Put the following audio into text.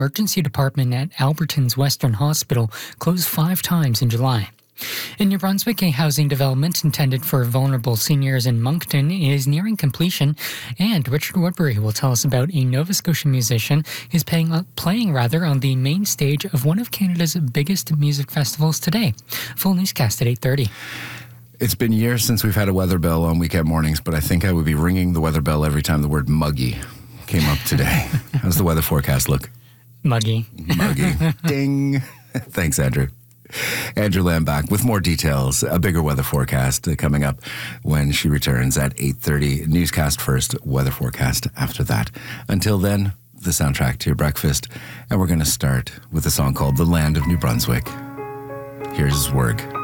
emergency department at Alberton's Western Hospital closed 5 times in July. In New Brunswick, a housing development intended for vulnerable seniors in Moncton is nearing completion, and Richard Woodbury will tell us about a Nova Scotia musician who's playing on the main stage of one of Canada's biggest music festivals today. Full newscast at 8:30. It's been years since we've had a weather bell on weekend mornings, but I think I would be ringing the weather bell every time the word muggy came up today. How's the weather forecast look? Muggy. Muggy. Ding. Thanks, Andrew. Andrew Lamb back with more details, a bigger weather forecast coming up when she returns at 8:30. Newscast first, weather forecast after that. Until then, the soundtrack to your breakfast. And we're going to start with a song called The Land of New Brunswick. Here's Zwerg.